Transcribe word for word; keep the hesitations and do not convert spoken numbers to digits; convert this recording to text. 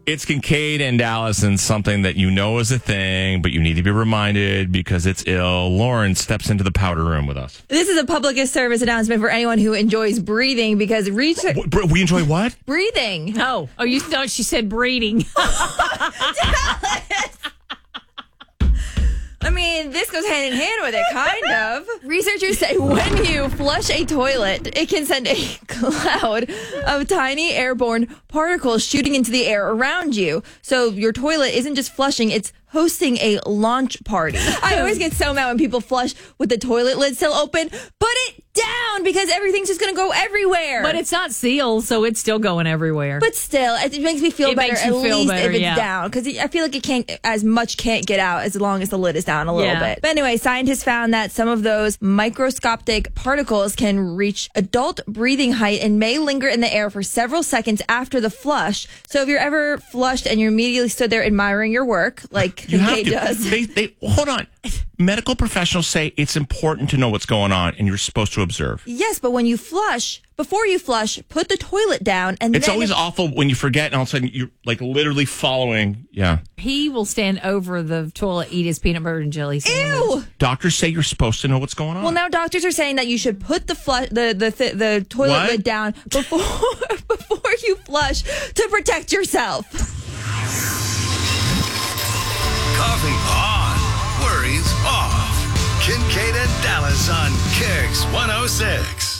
It's Kincaid and Dallas, and something that you know is a thing, but you need to be reminded because it's ill. Lauren steps into the powder room with us. This is a public service announcement for anyone who enjoys breathing because research... We enjoy what? Breathing. Oh, oh, you thought she said breeding. Dallas! I mean, this goes hand in hand with it, kind of. Researchers say when you flush a toilet, it can send a cloud of tiny airborne particles shooting into the air around you. So your toilet isn't just flushing, it's hosting a launch party. I always get so mad when people flush with the toilet lid still open. Put it down because everything's just going to go everywhere. But it's not sealed, so it's still going everywhere. But still, it makes me feel it better makes you at feel least better, if it's yeah. down. Because I feel like it can't, as much can't get out as long as the lid is down a little Yeah. bit. But anyway, scientists found that some of those microscopic particles can reach adult breathing height and may linger in the air for several seconds after the flush. So if you're ever flushed and you immediately stood there admiring your work, like You have Kate to. does. They, they, hold on. Medical professionals say it's important to know what's going on, and you're supposed to observe. Yes, but when you flush, before you flush, put the toilet down. And It's then always if- awful when you forget, and all of a sudden you're like literally following. Yeah. He will stand over the toilet, eat his peanut butter and jelly sandwich. Ew! Doctors say you're supposed to know what's going on. Well, now doctors are saying that you should put the flush, the the th- the toilet What? lid down before before you flush to protect yourself. Coffee on, worries off. Kincaid and Dallas on Kicks one oh six.